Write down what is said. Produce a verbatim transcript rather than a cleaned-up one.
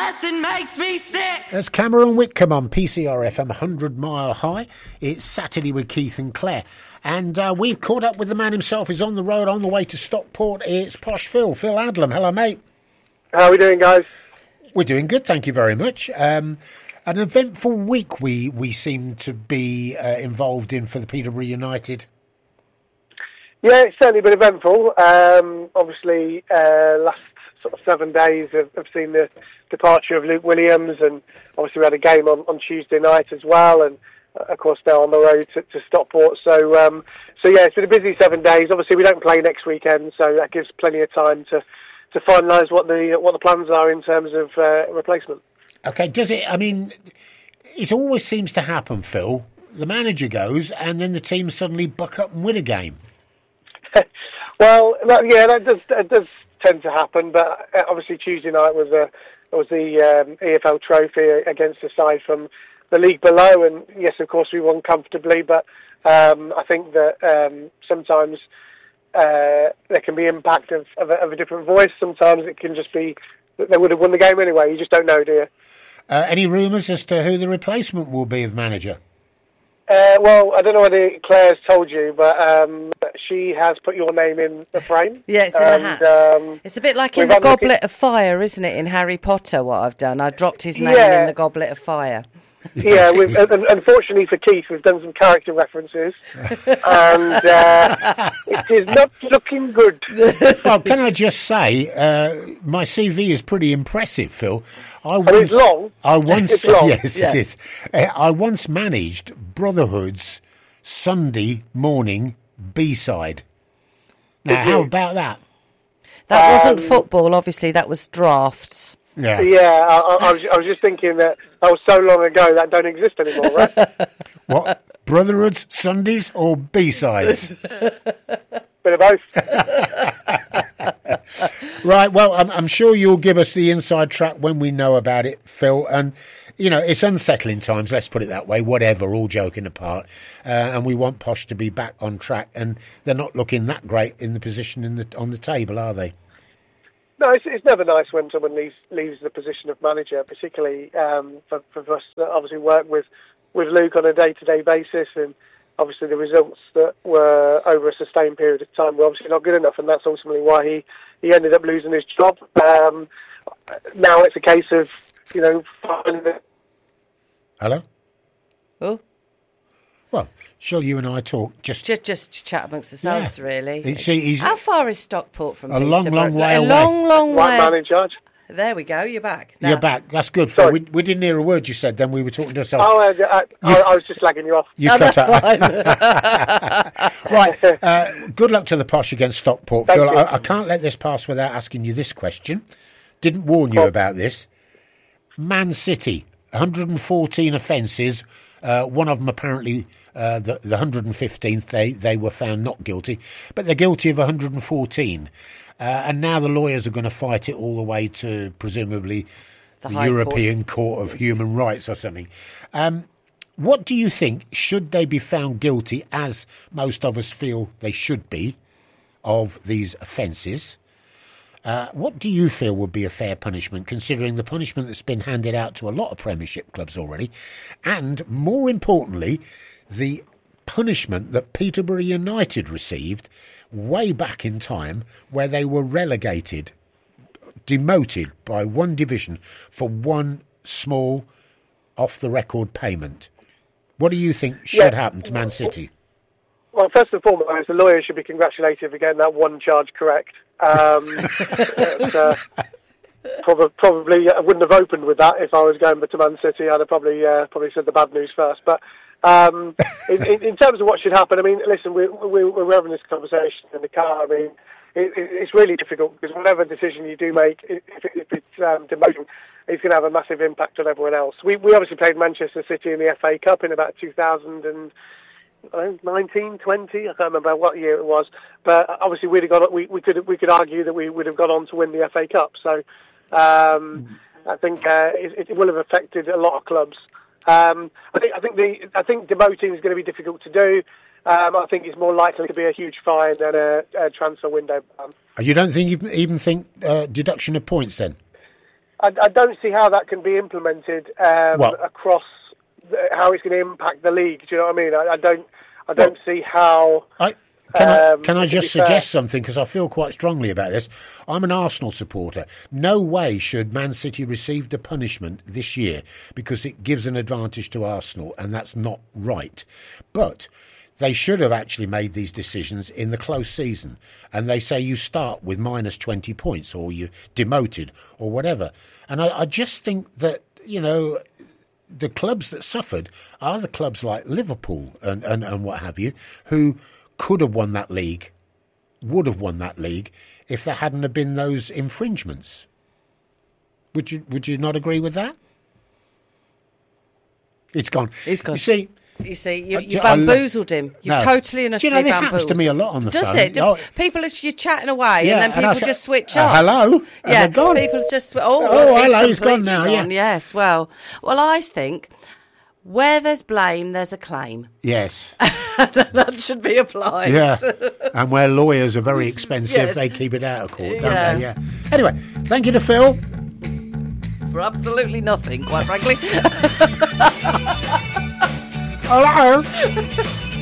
depressing, makes me sick. There's Cameron Whitcomb on P C R F M, one hundred mile high. It's Saturday with Keith and Claire. And uh, we've caught up with the man himself. He's on the road on the way to Stockport. It's Posh Phil, Phil Adlam. Hello, mate. How are we doing, guys? We're doing good, thank you very much. Um, an eventful week we, we seem to be uh, involved in for the Peterborough United. Yeah, it's certainly been eventful. Um, obviously, uh, last sort of seven days have, have seen the departure of Luke Williams, and obviously we had a game on, on Tuesday night as well, and uh, of course now on the road to, to Stockport. So, um, so yeah, it's been a busy seven days. Obviously, we don't play next weekend, so that gives plenty of time to, to finalise what the what the plans are in terms of uh, replacement. Okay, does it? I mean, it always seems to happen, Phil. The manager goes, and then the team suddenly buck up and win a game. Well, that, yeah, that does that does tend to happen. But obviously, Tuesday night was a was the um, E F L Trophy against a side from the league below, and yes, of course, we won comfortably. But um, I think that um, sometimes uh, there can be impact of, of, a, of a different voice. Sometimes it can just be that they would have won the game anyway. You just don't know, do you? Uh, any rumours as to who the replacement will be of manager? Uh, well, I don't know whether Claire's told you, but um, she has put your name in the frame. Yeah, it's in and, the hat. Um, it's a bit like in the Goblet of Fire, isn't it, in Harry Potter, what I've done. I dropped his name yeah. in the Goblet of Fire. Yeah, we've, and unfortunately for Keith, we've done some character references, and uh, it is not looking good. Well, can I just say, uh, my C V is pretty impressive, Phil. I and once, it's long. I once, it's long. Yes, yeah. it is. Uh, I once managed Brotherhood's Sunday morning B-side. Now, how about that? That wasn't Um, football, obviously. That was drafts. Yeah. Yeah, I, I, was, I was just thinking that that was so long ago that don't exist anymore, right? What? Brotherhood's Sundays or B-sides? Bit of both. Right, well, I'm, I'm sure you'll give us the inside track when we know about it, Phil. And, you know, it's unsettling times, let's put it that way, whatever, all joking apart. Uh, and we want Posh to be back on track. And they're not looking that great in the position in the, on the table, are they? No, it's, it's never nice when someone leaves leaves the position of manager, particularly um, for, for us that obviously work with, with Luke on a day-to-day basis, and obviously the results that were over a sustained period of time were obviously not good enough, and that's ultimately why he, he ended up losing his job. Um, now it's a case of, you know, finding the... Hello? Oh. Well, shall you and I talk just... Just, just chat amongst ourselves, Yeah. really. It's- he's- How far is Stockport from A long, Peterborough? long way A away. long, long Right way. man in charge. There we go, you're back. You're Now- back. That's good, Phil. Sorry. We, we didn't hear a word you said then. We were talking to ourselves. Oh, uh, I, I, I was just slagging you off. You Oh, cut that's out. fine. Right. Uh, good luck to the Posh against Stockport, Thank Phil. you. I, I can't let this pass without asking you this question. Didn't warn you Cool. about this. Man City, one hundred fourteen offences. Uh, one of them apparently, uh, the, the one hundred fifteenth, they, they were found not guilty. But they're guilty of one hundred fourteen. Uh, and now the lawyers are going to fight it all the way to, presumably, The the, High European Court of Human Rights or something. Um, what do you think, should they be found guilty, as most of us feel they should be, of these offences? Uh, what do you feel would be a fair punishment, considering the punishment that's been handed out to a lot of Premiership clubs already, and, more importantly, the punishment that Peterborough United received way back in time, where they were relegated, demoted by one division for one small, off-the-record payment? What do you think should Yeah. happen to Man City? Well, first and foremost, the lawyers should be congratulated for getting that one charge correct. Um, but, uh, probably, probably I wouldn't have opened with that if I was going to Man City. I'd have probably uh, probably said the bad news first. But um, in, in, in terms of what should happen, I mean, listen, we, we, we're having this conversation in the car. I mean, it, it, it's really difficult because whatever decision you do make, if, it, if it's um, demotion, it's going to have a massive impact on everyone else. We we obviously played Manchester City in the F A Cup in about two thousand and nineteen, twenty, I can't remember what year it was, but obviously we'd have got we, we could we could argue that we would have gone on to win the F A Cup. So um, I think uh, it, it will have affected a lot of clubs. Um, I think I think the I think demoting is going to be difficult to do. Um, I think it's more likely to be a huge fine than a, a transfer window ban. You don't think you even think uh, deduction of points then? I, I don't see how that can be implemented um, Well- across the, how it's going to impact the league. Do you know what I mean? I, I don't. I don't Well- see how. I, can, I, Um, can I to just be fair- suggest something, because I feel quite strongly about this? I'm an Arsenal supporter. No way should Man City receive the punishment this year, because it gives an advantage to Arsenal, and that's not right. But they should have actually made these decisions in the close season, and they say you start with minus twenty points, or you're demoted, or whatever. And I, I just think that, you know, the clubs that suffered are the clubs like Liverpool and, and, and what have you, who could have won that league, would have won that league, if there hadn't have been those infringements. Would you would you not agree with that? It's gone. It's gone. You see, You see, you, Uh, you do- I lo- bamboozled him. You No. totally and Do you utterly know, this bamboozled happens to me a lot on the Does phone. it? Do Oh. people, are, you're chatting away, Yeah, and then and I people say, just switch uh, off. hello? And Yeah, they're gone. people just... Oh, Oh, he's hello, he's gone completely now, yeah. gone. Yes, well, well, I think where there's blame, there's a claim. yes, That should be applied. yeah, and where lawyers are very expensive, Yes. they keep it out of court, don't Yeah. they? Yeah. Anyway, thank you to Phil. For absolutely nothing, quite frankly. Hello.